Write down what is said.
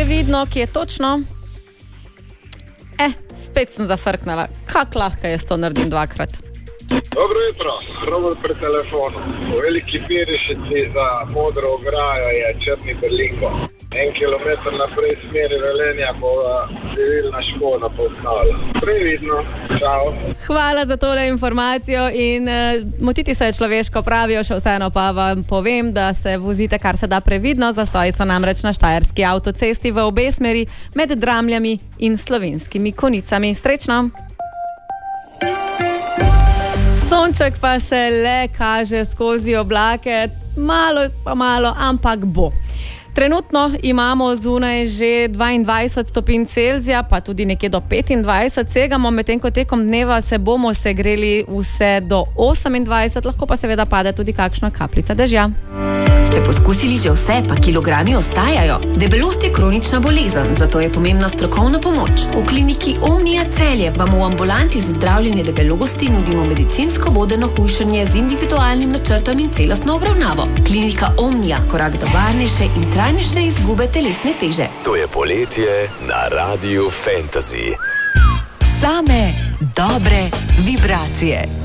previdno, ki je točno. Spet sem zafrknala. Kako lahko jaz to naredim dvakrat? Dobro jutro, Robert pri telefonu. V veliki Pirišici za modro ograjo je črni Berlingo. 1 kilometer naprej smeri Velenja, bo civilna škoda postavila. Previdno, čau. Hvala za tole informacijo in motiti se je človeško, pravijo, še vseeno pa vam povem, da se vozite kar se da previdno. Zastoji so namreč na štajerski avtocesti v obe smeri med Dramljami in Slovenskimi Konicami. Srečno! Sonček pa se le kaže skozi oblake, malo pa malo, ampak bo. Trenutno imamo zunaj že 22 stopinj Celzija, pa tudi nekje do 25 segamo, medtem ko tekom dneva se bomo segreli vse do 28, lahko pa seveda pade tudi kakšna kapljica dežja. Ste poskusili že vse, pa kilogrami ostajajo? Debelost je kronična bolezen, zato je pomembna strokovna pomoč. V kliniki Omnia Celje vam v ambulanti za zdravljenje debelosti nudimo medicinsko vodeno hujšanje z individualnim načrtom in celostno obravnavo. Klinika Omnia, korak do varnejše in trajnejše izgube telesne teže. To je poletje na Radiu Fantasy. Same dobre vibracije.